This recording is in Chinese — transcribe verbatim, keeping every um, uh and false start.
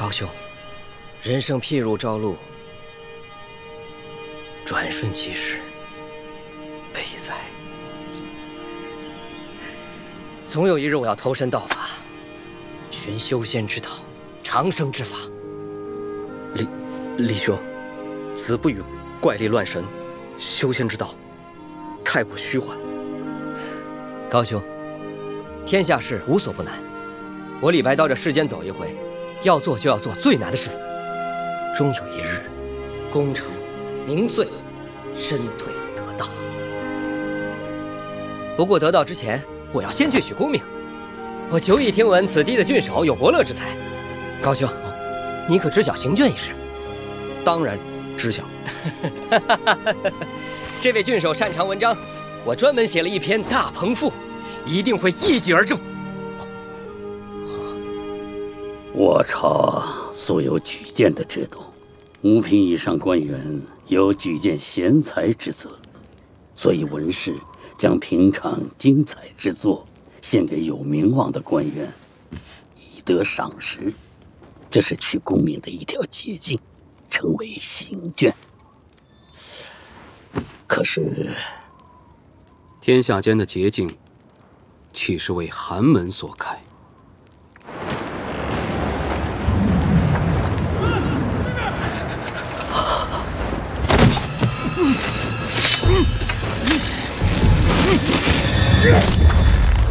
高兄，人生譬如朝露，转瞬即逝，悲哉！总有一日我要投身道法，寻修仙之道，长生之法。 李李兄，子不语怪力乱神，修仙之道太过虚幻。 高兄，天下事无所不难，我李白到这世间走一回，要做就要做最难的事，终有一日，功成名遂，身退得道。不过得道之前，我要先去取功名。我久已听闻此地的郡守有伯乐之才，高兄，你可知晓行卷一事？ 当然知晓。 这位郡守擅长文章，我专门写了一篇《大鹏赋》，一定会一举而中。 我朝素有举荐的制度，五品以上官员有举荐贤才之责，所以文士将平常精彩之作献给有名望的官员，以得赏识，这是取功名的一条捷径，称为行卷。可是， 天下间的捷径，岂是为寒门所开？